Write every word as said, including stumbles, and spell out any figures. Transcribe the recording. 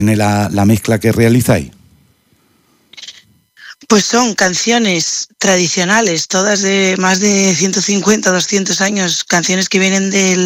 la, la mezcla que realizáis? Pues son canciones tradicionales, todas de más de ciento cincuenta, doscientos años, canciones que vienen del